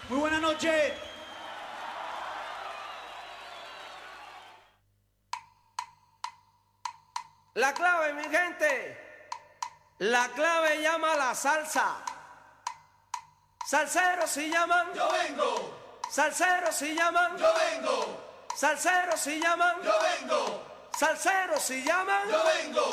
Muy buenas noches. La clave, mi gente, la clave llama a la salsa. Salseros si llaman, yo vengo. Salseros si llaman, yo vengo. Salseros si llaman, yo vengo. Salseros si llaman, yo vengo.